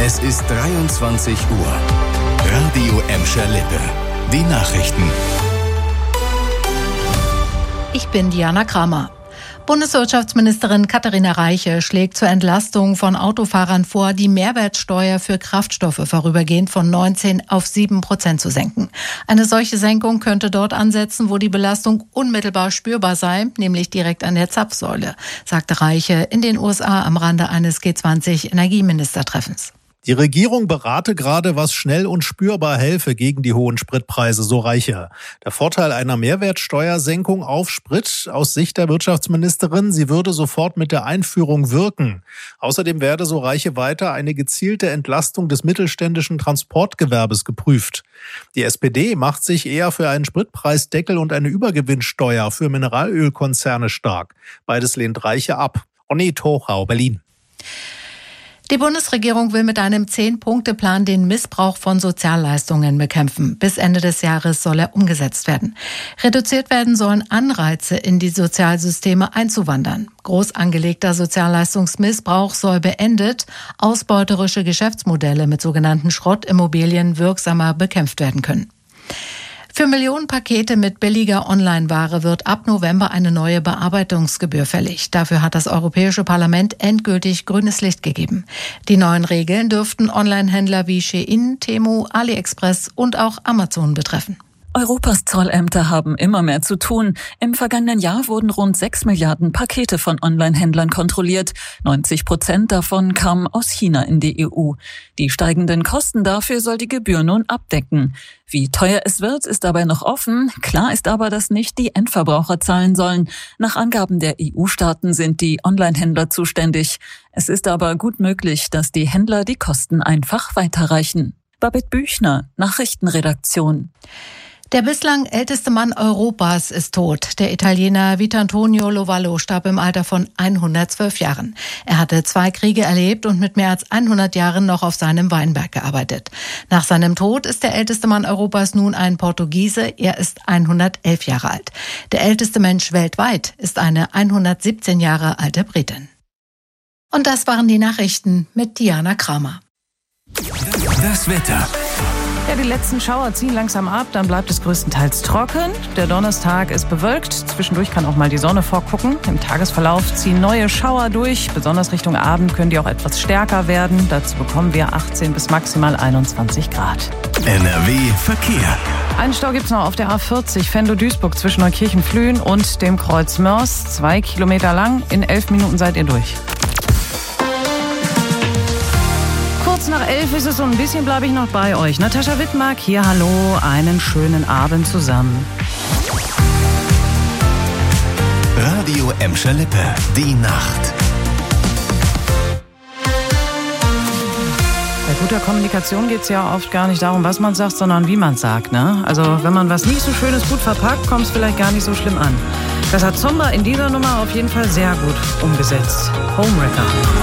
Es ist 23 Uhr. Radio Emscher Lippe. Die Nachrichten. Ich bin Diana Kramer. Bundeswirtschaftsministerin Katharina Reiche schlägt zur Entlastung von Autofahrern vor, die Mehrwertsteuer für Kraftstoffe vorübergehend von 19 auf 7% zu senken. Eine solche Senkung könnte dort ansetzen, wo die Belastung unmittelbar spürbar sei, nämlich direkt an der Zapfsäule, sagte Reiche in den USA am Rande eines G20-Energieministertreffens. Die Regierung berate gerade, was schnell und spürbar helfe gegen die hohen Spritpreise, so Reiche. Der Vorteil einer Mehrwertsteuersenkung auf Sprit aus Sicht der Wirtschaftsministerin, sie würde sofort mit der Einführung wirken. Außerdem werde, so Reiche weiter, eine gezielte Entlastung des mittelständischen Transportgewerbes geprüft. Die SPD macht sich eher für einen Spritpreisdeckel und eine Übergewinnsteuer für Mineralölkonzerne stark. Beides lehnt Reiche ab. Onni Tochau, Berlin. Die Bundesregierung will mit einem 10-Punkte-Plan den Missbrauch von Sozialleistungen bekämpfen. Bis Ende des Jahres soll er umgesetzt werden. Reduziert werden sollen Anreize, in die Sozialsysteme einzuwandern. Groß angelegter Sozialleistungsmissbrauch soll beendet, ausbeuterische Geschäftsmodelle mit sogenannten Schrottimmobilien wirksamer bekämpft werden können. Für Millionen Pakete mit billiger Online-Ware wird ab November eine neue Bearbeitungsgebühr fällig. Dafür hat das Europäische Parlament endgültig grünes Licht gegeben. Die neuen Regeln dürften Online-Händler wie Shein, Temu, AliExpress und auch Amazon betreffen. Europas Zollämter haben immer mehr zu tun. Im vergangenen Jahr wurden rund 6 Milliarden Pakete von Online-Händlern kontrolliert. 90% davon kamen aus China in die EU. Die steigenden Kosten dafür soll die Gebühr nun abdecken. Wie teuer es wird, ist dabei noch offen. Klar ist aber, dass nicht die Endverbraucher zahlen sollen. Nach Angaben der EU-Staaten sind die Online-Händler zuständig. Es ist aber gut möglich, dass die Händler die Kosten einfach weiterreichen. Babette Büchner, Nachrichtenredaktion. Der bislang älteste Mann Europas ist tot. Der Italiener Vittorio Lovallo starb im Alter von 112 Jahren. Er hatte 2 Kriege erlebt und mit mehr als 100 Jahren noch auf seinem Weinberg gearbeitet. Nach seinem Tod ist der älteste Mann Europas nun ein Portugiese. Er ist 111 Jahre alt. Der älteste Mensch weltweit ist eine 117 Jahre alte Britin. Und das waren die Nachrichten mit Diana Kramer. Das Wetter. Ja, die letzten Schauer ziehen langsam ab, dann bleibt es größtenteils trocken. Der Donnerstag ist bewölkt, zwischendurch kann auch mal die Sonne vorgucken. Im Tagesverlauf ziehen neue Schauer durch, besonders Richtung Abend können die auch etwas stärker werden. Dazu bekommen wir 18 bis maximal 21 Grad. NRW Verkehr. Einen Stau gibt's noch auf der A40 Venlo-Duisburg zwischen Neukirchen-Flühen und dem Kreuz Mörs. 2 Kilometer lang, in 11 Minuten seid ihr durch. Kurz nach 11 ist es, so ein bisschen bleibe ich noch bei euch. Natascha Wittmark, hier, hallo, einen schönen Abend zusammen. Radio Emscher Lippe, die Nacht. Bei guter Kommunikation geht es ja oft gar nicht darum, was man sagt, sondern wie man es sagt, ne? Also wenn man was nicht so Schönes gut verpackt, kommt es vielleicht gar nicht so schlimm an. Das hat Zomba in dieser Nummer auf jeden Fall sehr gut umgesetzt. Homewrecker.